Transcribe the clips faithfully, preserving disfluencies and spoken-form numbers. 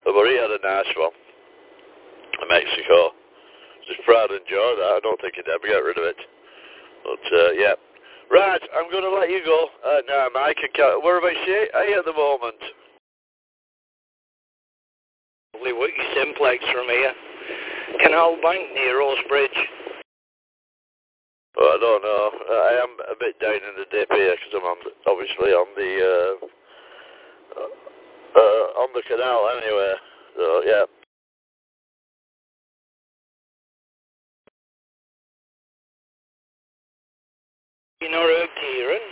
but he had a nice one in Mexico. Just proud and enjoy that. I don't think he'd ever get rid of it. But, uh, yeah. Right, I'm going to let you go. Uh, now, Mike, where about you? Are you at the moment? We work your Simplex from here. Canal Bank near Rosebridge. Well, I don't know. I am a bit down in the dip here because I'm on the, obviously on the uh, uh, on the canal anyway. So yeah. You not heard Kieran?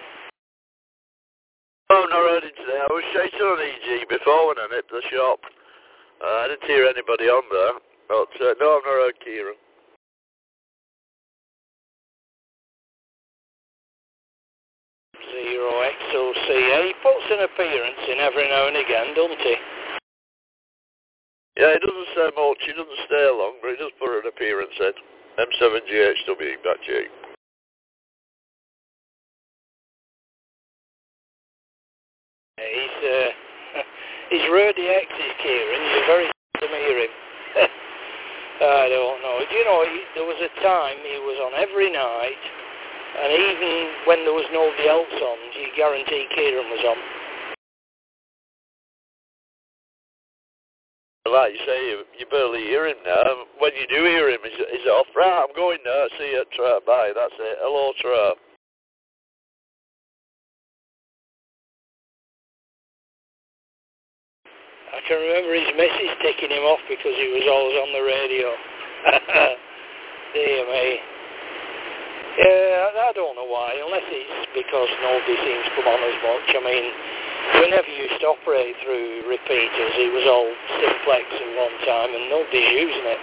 Oh, not heard it today. I was chasing on E G before when I nipped the shop. Uh, I didn't hear anybody on there. But uh, no, I've not heard Kieran. Zero X O C. He puts an appearance in every now and again, doesn't he? Yeah, he doesn't say much, he doesn't stay long, but he does put an appearance in. M seven G H W, back to you. He's, uh, he's Rudy X's Kieran. You're very to hear him. I don't know. Do you know, he, there was a time he was on every night, and even when there was nobody else on, you guarantee Kieran was on. Like you say, you, you barely hear him now. When you do hear him, he's, he's off. Right, I'm going now. See you. Tra, bye. That's it. Hello, Tra. I can remember his missus taking him off because he was always on the radio. Dear me. Yeah, I don't know why, unless it's because nobody seems to come on as much. I mean, whenever you used to operate through repeaters, it was all simplex at one time and nobody's using it.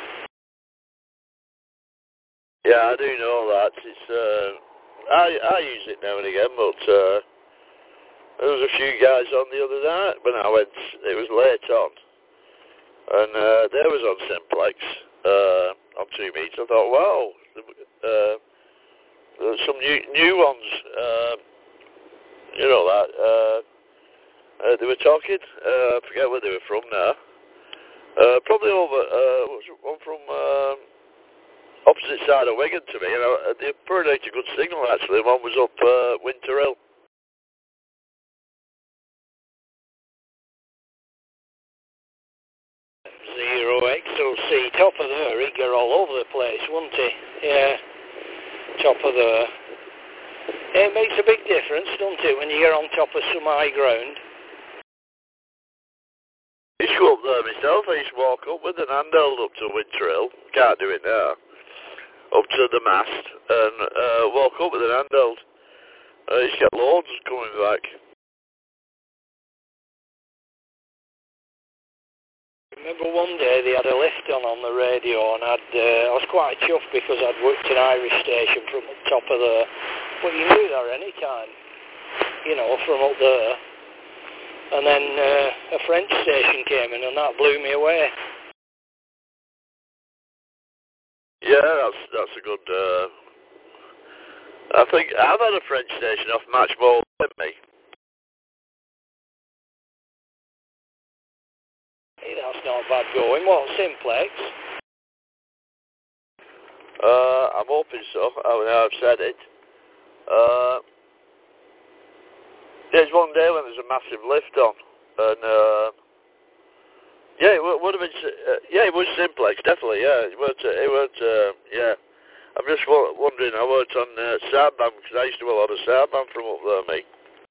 Yeah, I do know that. It's uh, I I use it now and again, but uh, there was a few guys on the other night when I went. It was late on, and uh, they was on simplex uh, on two meters. I thought, wow, uh, there's some new new ones. Uh, you know that. Uh, uh, they were talking. Uh, I forget where they were from now. Uh, probably over. Uh, what's one from? Uh, opposite side of Wigan to me, and uh, they put out a good signal actually. One was up uh, Winter Hill. Zero X O C, top of there, he'd get all over the place, wouldn't he? Yeah, top of there. It makes a big difference, doesn't it, when you get on top of some high ground? I used to go up there myself. I used to walk up with an handheld up to Winter Hill. Can't do it now. Up to the mast and uh, walk up with an handheld. I used to get loads coming back. I remember one day they had a lift on on the radio, and I'd, uh, I was quite chuffed because I'd worked an Irish station from the top of there. But you knew that any time, you know, from up there. And then uh, a French station came in, and that blew me away. Yeah, that's that's a good. Uh, I think I've had a French station off Match Ball with me. Hey, that's not bad going. What, simplex? Uh, I'm hoping so. I mean, I've said it. Uh, there's one day when there's a massive lift on, and uh, yeah, it would have been. Uh, yeah, it was simplex, definitely. Yeah, it was. Uh, it was. Uh, yeah. I'm just wondering, I worked on uh, Southbound, because I used to do a lot of Southbound from up there, mate.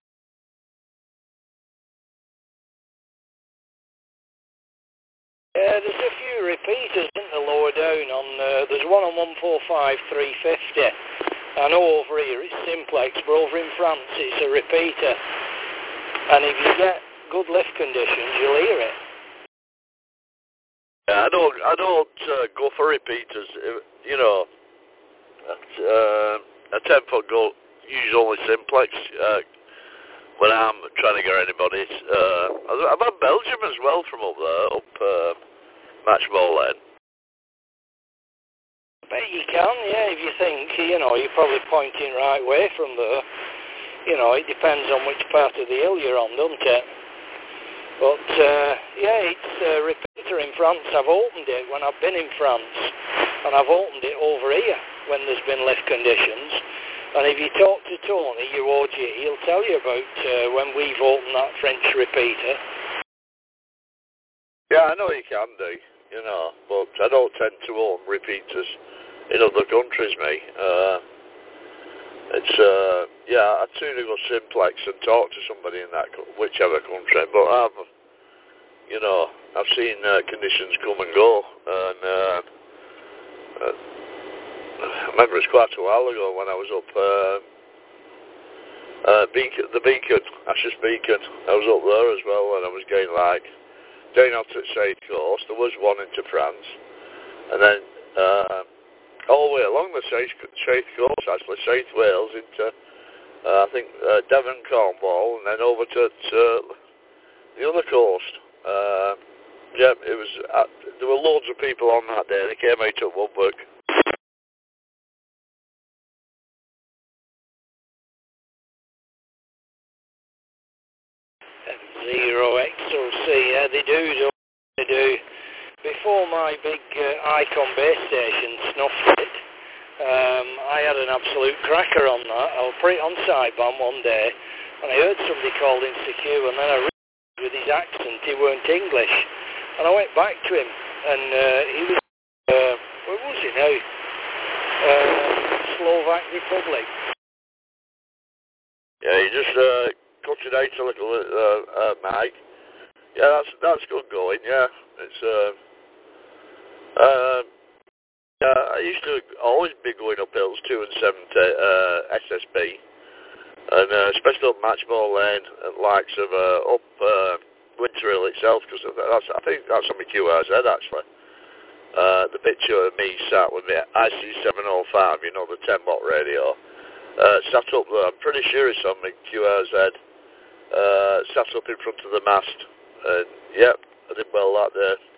Yeah, there's a few repeaters in the lower down on, uh, there's one on one forty-five, three fifty. I know over here it's simplex, but over in France it's a repeater. And if you get good lift conditions, you'll hear it. Yeah, I don't, I don't uh, go for repeaters, you know. Uh, a ten foot goal, use only simplex uh, when I'm trying to get anybody. Uh, I've had Belgium as well from up there, up uh, Match Ball Lane. I bet you can, yeah, if you think, you know, you're probably pointing right way from there. You know, it depends on which part of the hill you're on, doesn't it? But, uh, yeah, it's uh, repeat. France, I've opened it when I've been in France, and I've opened it over here when there's been lift conditions. And if you talk to Tony, your O G, he'll tell you about uh, when we've opened that French repeater. Yeah, I know you can do, you know, but I don't tend to own repeaters in other countries, mate. Uh, it's, uh, yeah, I'd sooner go simplex and talk to somebody in that, whichever country, but I've, you know, I've seen uh, conditions come and go, and uh, uh, I remember it was quite a while ago when I was up, uh, uh, Beacon, the Beacon, Ashes Beacon, I was up there as well, and I was getting like, down onto the South Coast, there was one into France, and then uh, all the way along the South, South Coast, actually, South Wales into, uh, I think, uh, Devon, Cornwall, and then over to, to the other coast. Uh, yeah, it was, uh, there were loads of people on that day. They came out at Woodburg. Zero X L C, yeah, they do, they do. Before my big uh, Icon base station snuffed it, um, I had an absolute cracker on that. I was put it on sideband one day, and I heard somebody called Insecure, and then I realised with his accent he weren't English. And I went back to him, and uh, he was, uh, where was he now? Uh, Slovak Republic. Yeah, you just uh, cut it out a little, uh, uh, Mike. Yeah, that's that's good going. Yeah, it's. Uh, uh, yeah, I used to always be going up hills two and seventy uh, S S B, and uh, especially up Matchmore Lane and likes of uh, up uh, Winter Hill itself, because that's I think that's on my Q R Z actually. Uh, the picture of me sat with me I C seven oh five, you know, the ten watt radio. Uh, sat up there, I'm pretty sure it's on my Q R Z, uh, sat up in front of the mast, and yep, I did well that day.